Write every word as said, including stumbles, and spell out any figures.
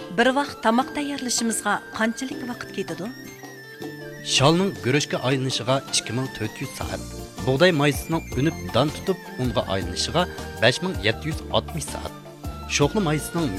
Bir vaqt tamoq tayyorlashimizga qanchalik vaqt ketadi? Shalning go'rishga aylanishiga ikki ming to'rt yuz soat. Bug'doy maysining unib don tutib unga aylanishiga besh ming yetti yuz oltmish soat. Sho'xli maysining